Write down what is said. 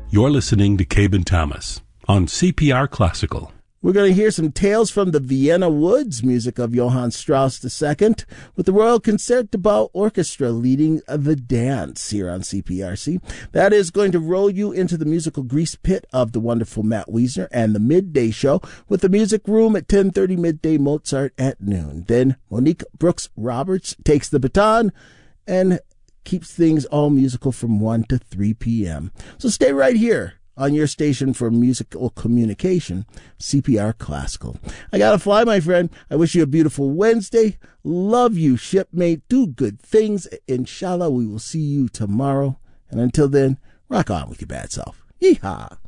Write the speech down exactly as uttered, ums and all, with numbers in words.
You're listening to Cabin Thomas on C P R Classical. We're going to hear some tales from the Vienna Woods, music of Johann Strauss the Second, with the Royal Concertgebouw Orchestra leading the dance here on C P R C. That is going to roll you into the musical grease pit of the wonderful Matt Wiesner and the Midday Show with the Music Room at ten thirty, midday Mozart at noon. Then Monique Brooks Roberts takes the baton and keeps things all musical from one to three p.m. So stay right here on your station for musical communication, C P R Classical. I gotta fly, my friend. I wish you a beautiful Wednesday. Love you, shipmate. Do good things. Inshallah, we will see you tomorrow. And until then, rock on with your bad self. Yeehaw.